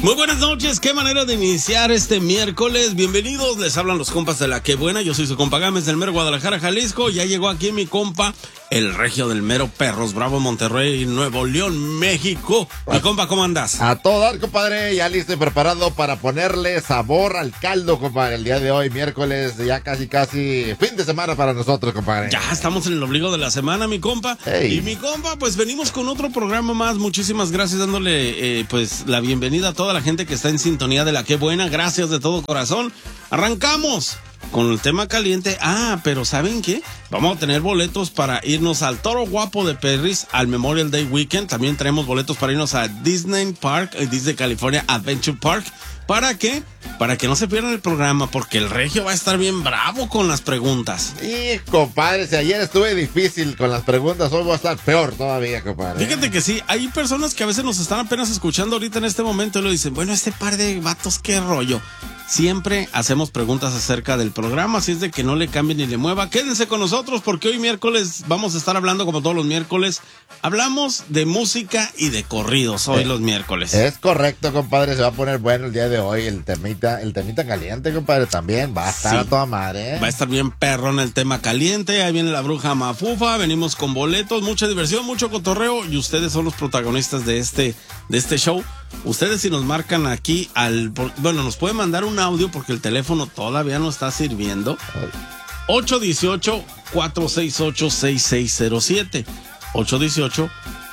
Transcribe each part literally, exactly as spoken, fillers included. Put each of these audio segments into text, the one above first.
Muy buenas noches, qué manera de iniciar este miércoles. Bienvenidos, les hablan los compas de La Que Buena. Yo soy su compa Gámez del mero Guadalajara, Jalisco. Ya llegó aquí mi compa, el regio del mero Perros Bravo, Monterrey, Nuevo León, México. Mi compa, ¿cómo andas? A todo dar, compadre, ya listo y preparado para ponerle sabor al caldo, compadre. El día de hoy, miércoles, ya casi casi fin de semana para nosotros, compadre. Ya estamos en el ombligo de la semana, mi compa. Hey. Y mi compa, pues venimos con otro programa más. Muchísimas gracias, dándole eh, pues la bienvenida a toda la gente que está en sintonía de La Que Buena. Gracias de todo corazón. Arrancamos con el tema caliente. Ah, pero ¿saben qué? Vamos a tener boletos para irnos al Toro Guapo de Perris, al Memorial Day Weekend. También tenemos boletos para irnos a Disney Park, eh, Disney California Adventure Park. ¿Para qué? Para que no se pierdan el programa, porque el regio va a estar bien bravo con las preguntas. Y, compadre, si ayer estuve difícil con las preguntas, hoy voy a estar peor todavía, compadre. Fíjate que sí, hay personas que a veces nos están apenas escuchando ahorita en este momento y lo dicen, bueno, este par de vatos, qué rollo. Siempre hacemos preguntas acerca del programa, así es de que no le cambie ni le mueva. Quédense con nosotros porque hoy miércoles vamos a estar hablando como todos los miércoles. Hablamos de música y de corridos hoy eh, los miércoles. Es correcto, compadre, se va a poner bueno el día de hoy. El temita, el temita caliente, compadre, también va a estar sí. a toda madre. ¿eh? Va a estar bien perrón el tema caliente. Ahí viene la bruja mafufa, venimos con boletos, mucha diversión, mucho cotorreo y ustedes son los protagonistas de este, de este show. Ustedes si nos marcan aquí al... Bueno, nos pueden mandar un audio porque el teléfono todavía no está sirviendo. ocho uno ocho, cuatro seis ocho, seis seis cero siete. ocho uno ocho,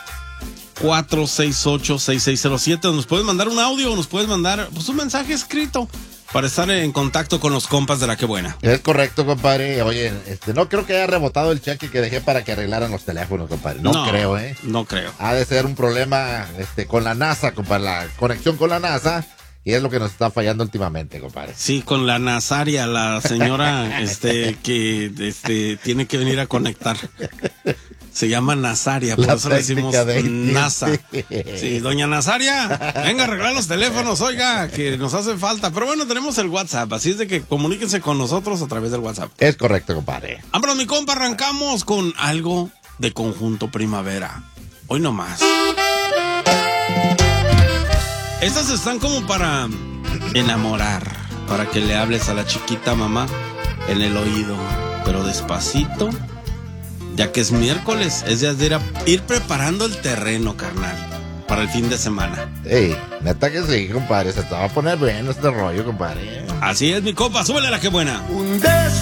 cuatro seis ocho, seis seis cero siete. Nos pueden mandar un audio o nos puedes mandar pues, un mensaje escrito para estar en contacto con los compas de La Que Buena. Es correcto, compadre. Oye, este, no creo que haya rebotado el cheque que dejé para que arreglaran los teléfonos, compadre. No, no creo, ¿eh? No creo. Ha de ser un problema este, con la NASA, compadre, la conexión con la NASA. Y es lo que nos está fallando últimamente, compadre. Sí, con la Nazaria, la señora este, que este, tiene que venir a conectar. Se llama Nazaria, por la eso le decimos de... NASA. Sí, doña Nazaria, venga a arreglar los teléfonos, oiga, que nos hace falta. Pero bueno, tenemos el WhatsApp, así es de que comuníquense con nosotros a través del WhatsApp. Es correcto, compadre. Vámonos, mi compa, arrancamos con algo de Conjunto Primavera. Hoy nomás. Estas están como para enamorar, para que le hables a la chiquita mamá en el oído, pero despacito. Ya que es miércoles, es de ir, a, ir preparando el terreno, carnal, para el fin de semana. Ey, neta que sí, compadre, se te va a poner bien este rollo, compadre. Así es, mi compa, súbele a La Que Buena. Un des